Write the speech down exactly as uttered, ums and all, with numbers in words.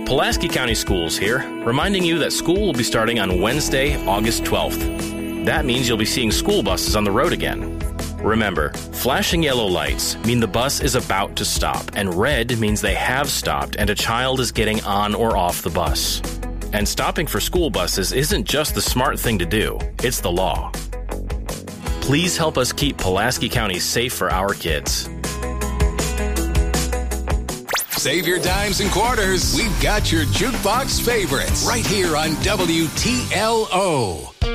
Pulaski County Schools here, reminding you that school will be starting on Wednesday, August twelfth. That means you'll be seeing school buses on the road again. Remember, flashing yellow lights mean the bus is about to stop, and red means they have stopped and a child is getting on or off the bus. And stopping for school buses isn't just the smart thing to do, it's the law. Please help us keep Pulaski County safe for our kids. Save your dimes and quarters. We've got your jukebox favorites right here on W T L O.